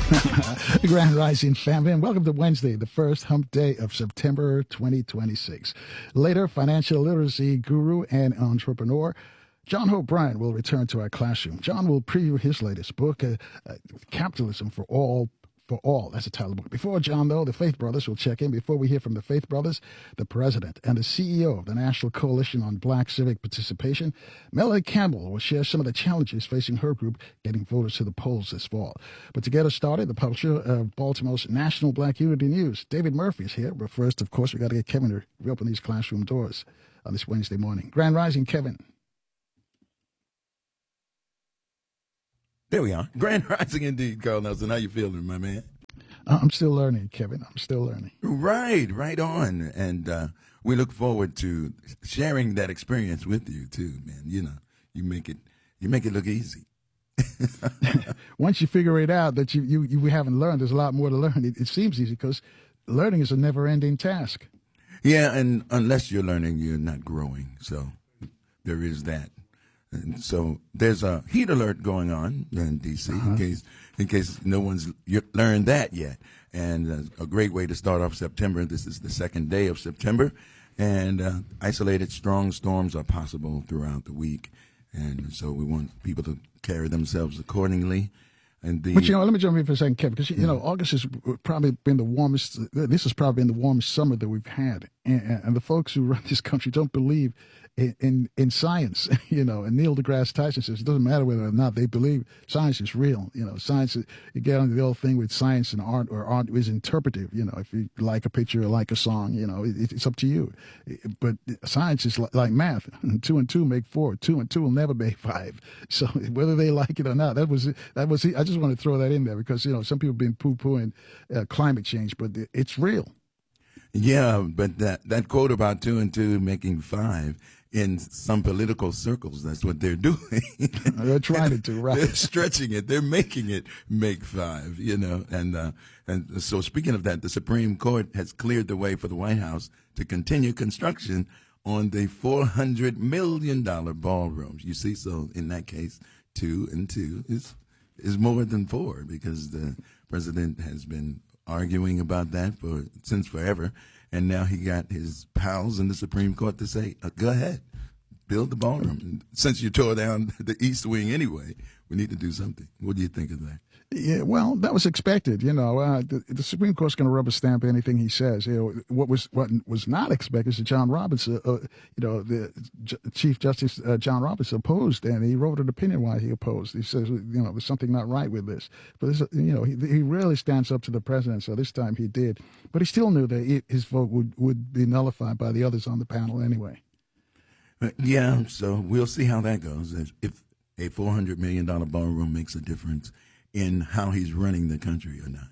Grand Rising family, and welcome to Wednesday, the first hump day of September 2026. Later, financial literacy guru and entrepreneur John Hope Bryant will return to our classroom. John will preview his latest book, Capitalism for All. For all. That's the title of the book. Before John, though, the Faith Brothers will check in. Before we hear from the Faith Brothers, the president and the CEO of the National Coalition on Black Civic Participation, Melanie Campbell, will share some of the challenges facing her group getting voters to the polls this fall. But to get us started, the publisher of Baltimore's National Black Unity News, David Murphy, is here. But first, of course, we got to get Kevin to reopen these classroom doors on this Wednesday morning. Grand Rising, Kevin. There we are. Grand Rising indeed, Carl Nelson. How you feeling, my man? I'm still learning, Kevin. I'm still learning. Right on. And we look forward to sharing that experience with you too, man. You know, you make it look easy. Once you figure it out that you haven't learned, there's a lot more to learn. It seems easy because learning is a never-ending task. Yeah, and unless you're learning, you're not growing. So there is that. And so there's a heat alert going on in D.C. in case no one's learned that yet. And a great way to start off September. This is the second day of September, and isolated strong storms are possible throughout the week. And so we want people to carry themselves accordingly. And but let me jump in for a second, Kevin, because August has probably been the warmest. This has probably been the warmest summer that we've had, and the folks who run this country don't believe in science. And Neil deGrasse Tyson says it doesn't matter whether or not they believe science is real. Science. You get on the old thing with science and art, or art is interpretive. If you like a picture or like a song, it's up to you. But science is like math. 2 and 2 make 4. 2 and 2 will never make 5. So whether they like it or not, that was. I just want to throw that in there because some people have been poo-pooing climate change, but it's real. Yeah, but that quote about 2 and 2 making 5, in some political circles, that's what they're doing. They're trying to do, right? They're stretching it. They're making it make 5, And so speaking of that, the Supreme Court has cleared the way for the White House to continue construction on the $400 million ballrooms. You see, so in that case, 2 and 2 is more than 4 because the president has been arguing about that since forever. And now he got his pals in the Supreme Court to say, go ahead, build the ballroom. And since you tore down the East Wing anyway, we need to do something. What do you think of that? Yeah, well, that was expected. The Supreme Court's going to rubber stamp anything he says. What was not expected is that John Roberts, the Chief Justice John Roberts opposed, and he wrote an opinion why he opposed. He says, there's something not right with this. But this, he rarely stands up to the president, so this time he did. But he still knew that his vote would be nullified by the others on the panel anyway. Yeah, so we'll see how that goes. If a $400 million ballroom makes a difference in how he's running the country or not.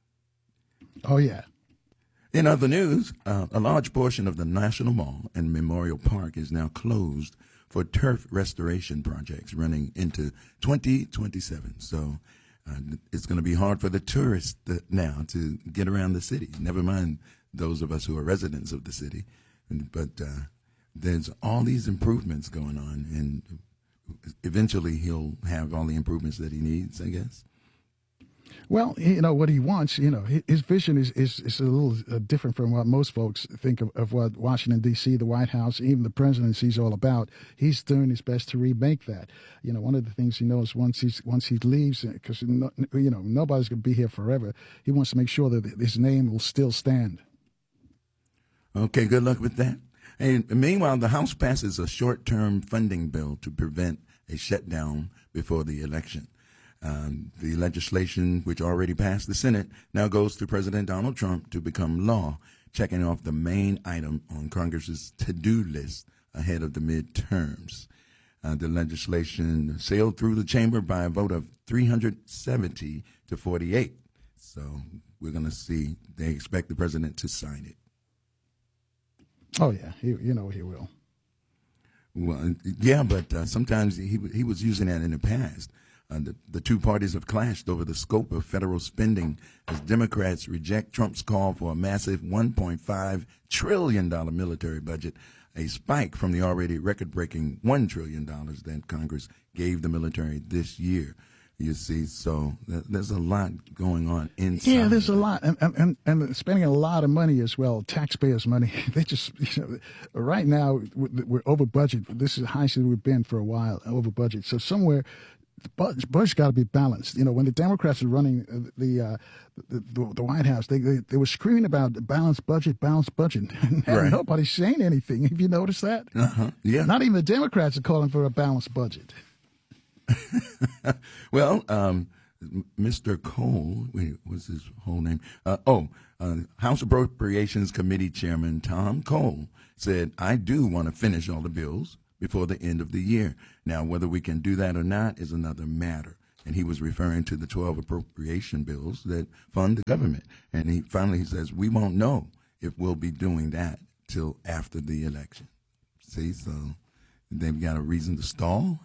Oh, yeah. In other news, a large portion of the National Mall and Memorial Park is now closed for turf restoration projects running into 2027. So it's going to be hard for the tourists now to get around the city, never mind those of us who are residents of the city. But there's all these improvements going on, and eventually he'll have all the improvements that he needs, I guess. Well, what he wants, his vision is a little different from what most folks think of what Washington, D.C., the White House, even the presidency is all about. He's doing his best to remake that. One of the things he knows once he leaves, because, nobody's going to be here forever, he wants to make sure that his name will still stand. Okay, good luck with that. And meanwhile, the House passes a short-term funding bill to prevent a shutdown before the election. The legislation, which already passed the Senate, now goes to President Donald Trump to become law, checking off the main item on Congress's to-do list ahead of the midterms. The legislation sailed through the chamber by a vote of 370 to 48. So we're going to see. They expect the president to sign it. Oh, yeah. He will. Well, yeah, but sometimes he was using that in the past. The two parties have clashed over the scope of federal spending as Democrats reject Trump's call for a massive $1.5 trillion military budget, a spike from the already record-breaking $1 trillion that Congress gave the military this year. You see, so there's a lot going on inside. Yeah, there's a lot, and spending a lot of money as well, taxpayers' money. They just, right now we're over budget. This is the highest we've been for a while, over budget. So somewhere, the budget's got to be balanced. When the Democrats were running the White House, they were screaming about balanced budget, and Right. nobody's saying anything. Have you noticed that? Yeah. Not even the Democrats are calling for a balanced budget. Well, Mr. Cole, what's his whole name? House Appropriations Committee Chairman Tom Cole said, I do want to finish all the bills before the end of the year. Now, whether we can do that or not is another matter. And he was referring to the 12 appropriation bills that fund the government. And he says, we won't know if we'll be doing that till after the election. See, so they've got a reason to stall.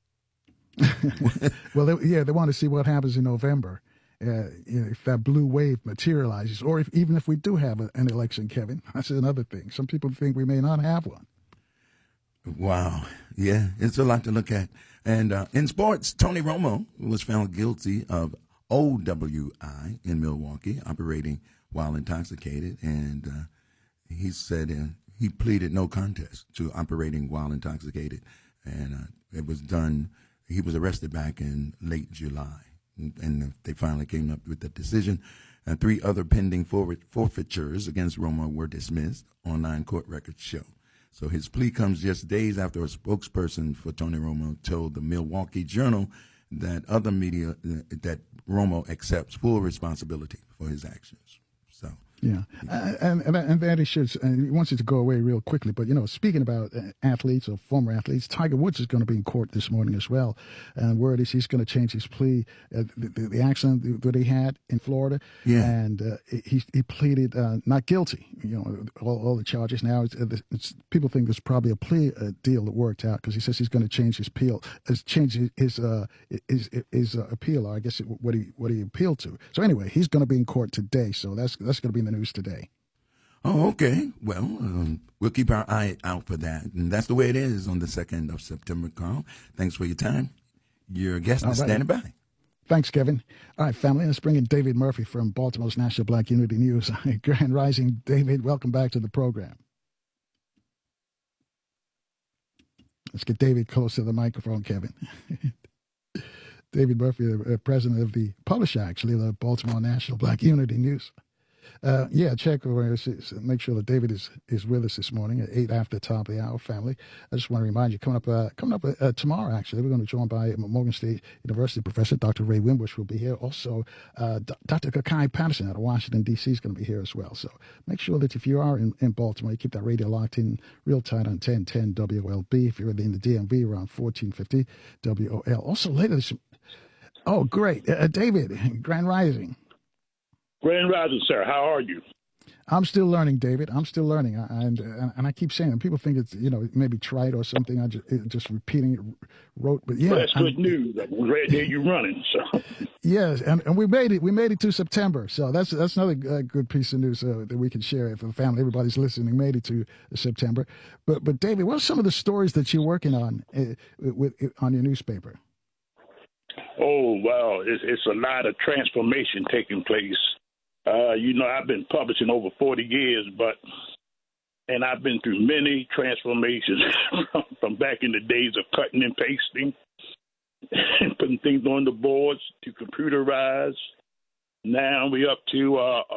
Well, they want to see what happens in November, if that blue wave materializes, or even if we do have an election, Kevin. That's another thing. Some people think we may not have one. Wow. Yeah, it's a lot to look at. And in sports, Tony Romo was found guilty of OWI in Milwaukee, operating while intoxicated. And he said he pleaded no contest to operating while intoxicated. And it was done. He was arrested back in late July, and they finally came up with the decision. 3 other pending forfeitures against Romo were dismissed, online court records show. So his plea comes just days after a spokesperson for Tony Romo told the Milwaukee Journal that other media that Romo accepts full responsibility for his actions. So. Yeah, and that he should. And he wants it to go away real quickly. But speaking about athletes or former athletes, Tiger Woods is going to be in court this morning as well. And word is he's going to change his plea. The accident that he had in Florida, yeah, and he pleaded not guilty. All the charges now. People think there's probably a plea deal that worked out because he says he's going to change his appeal, his appeal, or I guess what he appealed to. So anyway, he's going to be in court today. So that's going to be in the news today. Oh, okay. Well, we'll keep our eye out for that. And that's the way it is on the 2nd of September, Carl. Thanks for your time. Your guest is standing by. Thanks, Kevin. All right, family, let's bring in David Murphy from Baltimore's National Black Unity News. Grand Rising, David, welcome back to the program. Let's get David close to the microphone, Kevin. David Murphy, the president of the publisher, actually, the Baltimore National Black Unity News. Check over, make sure that David is with us this morning at 8 after the top of the hour, family. I just want to remind you, coming up tomorrow, actually, we're going to be joined by Morgan State University professor Dr. Ray Wimbush will be here. Also, Dr. Kakai Patterson out of Washington, D.C. is going to be here as well. So make sure that if you are in Baltimore, you keep that radio locked in real tight on 1010 WLB. If you're in the DMV, around 1450 WOL. Also, later this... Oh, great. David, Grand Rising. Grand Rising, sir. How are you? I'm still learning, David. I'm still learning, and I keep saying it. People think it's maybe trite or something. I just repeating it, but yeah, well, that's good news. Right there, you're running. So yes, and we made it. We made it to September, so that's another good piece of news that we can share for the family. Everybody's listening. Made it to September, but David, what are some of the stories that you're working on on your newspaper? Oh well, it's a lot of transformation taking place. I've been publishing over 40 years, and I've been through many transformations from back in the days of cutting and pasting and putting things on the boards to computerized. Now we're up to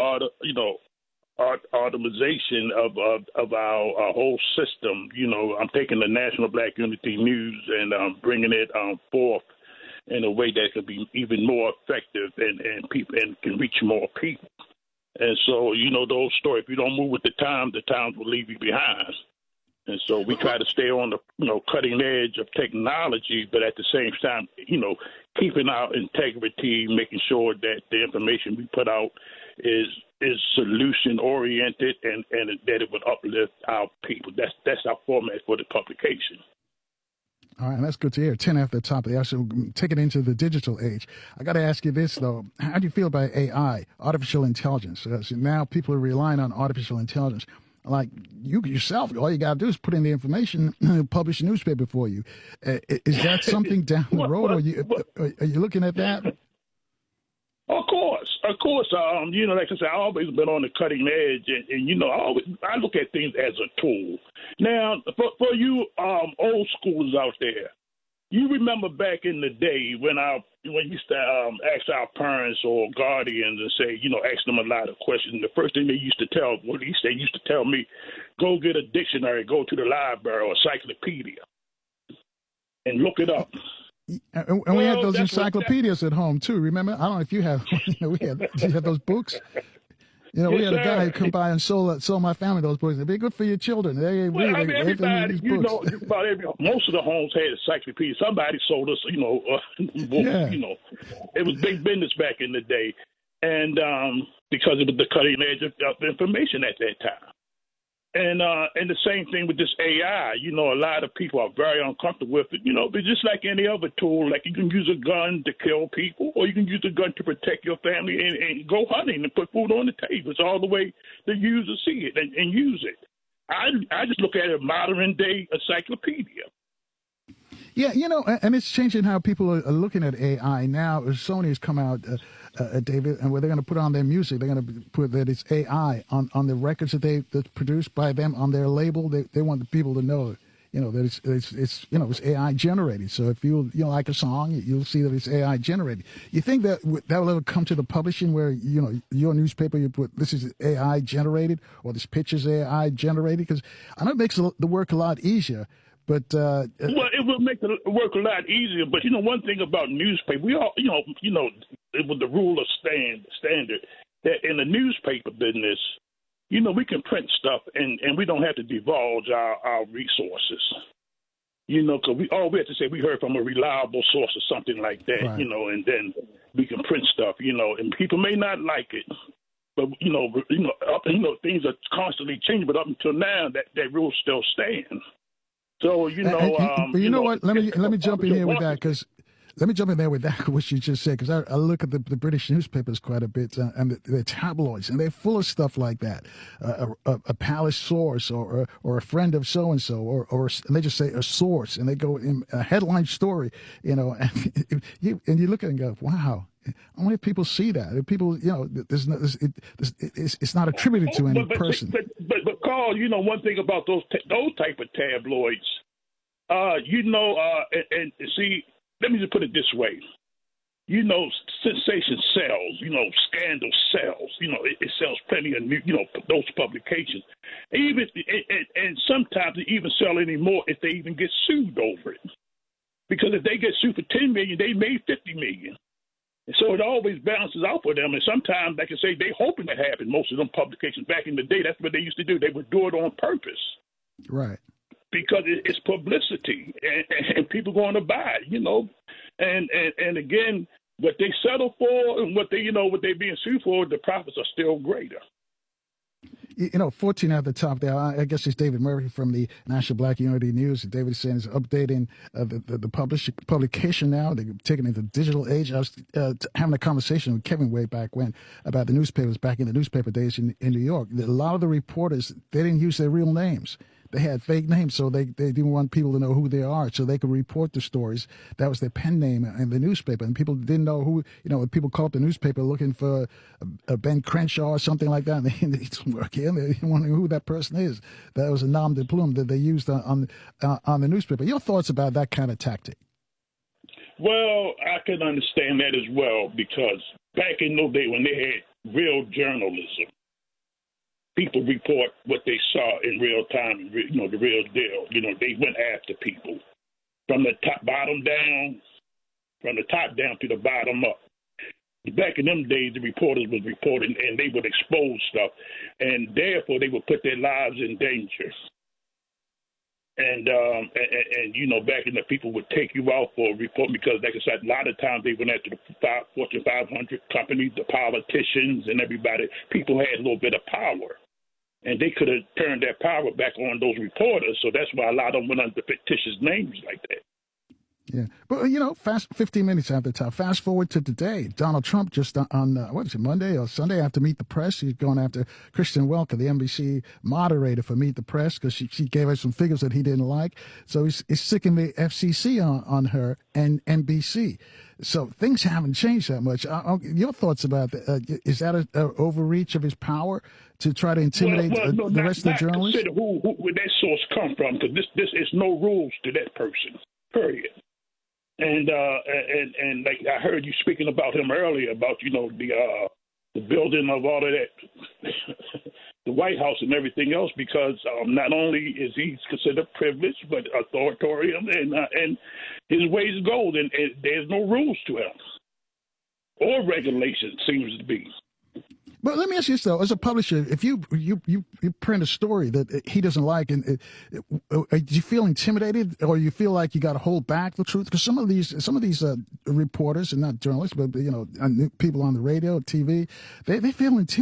automation of our whole system. I'm taking the National Black Unity News and bringing it forth in a way that could be even more effective and can reach more people. And so, the old story, if you don't move with the times will leave you behind. And so we try to stay on the cutting edge of technology, but at the same time, keeping our integrity, making sure that the information we put out is solution oriented and that it would uplift our people. That's our format for the publication. All right, that's good to hear. 10 after the top of the hour. So take it into the digital age. I got to ask you this, though. How do you feel about AI, artificial intelligence? So now people are relying on artificial intelligence. like you yourself, all you got to do is put in the information and publish a newspaper for you. Is that something down the road, or are you looking at that? Of course. Like I said, I've always been on the cutting edge, and I look at things as a tool. Now, for you old schoolers out there, you remember back in the day when we used to ask our parents or guardians and say, ask them a lot of questions. The first thing they used to tell me, go get a dictionary, go to the library or encyclopedia, and look it up. And we had those encyclopedias at home too. Remember? I don't know if you have. Did you have those books? We had a guy who come by and sold my family those books. They'd be good for your children. Everybody, most of the homes had encyclopedias. Somebody sold us, books. It was big business back in the day, and because it was the cutting edge of information at that time. And the same thing with this AI. A lot of people are very uncomfortable with it. But just like any other tool, like you can use a gun to kill people, or you can use a gun to protect your family and go hunting and put food on the table. It's all the way the user see it and use it. I just look at it as a modern day encyclopedia. Yeah, and it's changing how people are looking at AI now. Sony has come out, David, and where they're going to put on their music, they're going to put that it's AI on the records that's produced by them on their label. They want the people to know, that it's AI generated. So if you like a song, you'll see that it's AI generated. You think that will ever come to the publishing where your newspaper, you put this is AI generated or this picture's AI generated? Because I know it makes the work a lot easier. But well, it will make the work a lot easier. But one thing about newspaper, we all, it was the rule of standard that in the newspaper business, we can print stuff and we don't have to divulge our resources. Because we have to say we heard from a reliable source or something like that. Right. And then we can print stuff. And people may not like it. But things are constantly changing. But up until now, that rule still stands. So what? Let me jump in here with that because what you just said, because I look at the British newspapers quite a bit and the tabloids, and they're full of stuff like that. A palace source or a friend of so and so, or they just say a source, and they go in a headline story, and you look at it and go, wow. I wonder if people see that. If people, it's not attributed to any person. But Carl, one thing about those type of tabloids, and see, let me just put it this way. Sensation sells. Scandal sells. It sells plenty of those publications. And sometimes they even sell anymore if they even get sued over it. Because if they get sued for $10 million, they made $50 million. And so it always balances out for them. And sometimes, like I say, they hoping it happen. Most of them publications back in the day, that's what they used to do. They would do it on purpose. Right. Because it's publicity and people going to buy it, And again, what they settle for and what they're being sued for, the profits are still greater. 14 at the top there. I guess it's David Murphy from the National Black Unity News. David is saying is updating the publication now. They're taking it to the digital age. I was having a conversation with Kevin way back when about the newspapers back in the newspaper days in New York. A lot of the reporters, they didn't use their real names. They had fake names, so they didn't want people to know who they are, so they could report the stories. That was their pen name in the newspaper, and people didn't know who. People called the newspaper looking for a Ben Crenshaw or something like that, and they didn't work in. They didn't want to know who that person is. That was a nom de plume that they used on the newspaper. Your thoughts about that kind of tactic? Well, I can understand that as well, because back in those days when they had real journalism, people report what they saw in real time, the real deal. They went after people from the top down to the bottom up. Back in them days, the reporters was reporting, and they would expose stuff, and therefore they would put their lives in danger. And back in the people would take you out for a report because, like I said, a lot of times they went after the Fortune 500 companies, the politicians, and everybody. People had a little bit of power. And they could have turned that power back on those reporters. So that's why a lot of them went under fictitious names like that. Yeah. But, 15 minutes after the top. Fast forward to today. Donald Trump just on what is it, Monday or Sunday after Meet the Press, he's going after Kristen Welker, the NBC moderator for Meet the Press, because she gave us some figures that he didn't like. So he's sicking the FCC on her and NBC. So things haven't changed that much. Your thoughts about that? Is that an overreach of his power to try to intimidate the rest of the journalists? Consider who would that source come from, because this is no rules to that person, period. And like I heard you speaking about him earlier about the building of all of that, the White House and everything else, because not only is he considered privileged but authoritarian, and his ways go, and there's no rules to him or regulations, seems to be. But let me ask you this, though. As a publisher, if you print a story that he doesn't like, and do you feel intimidated, or you feel like you got to hold back the truth? Because some of these reporters, and not journalists, but people on the radio, TV, they feel intimidated.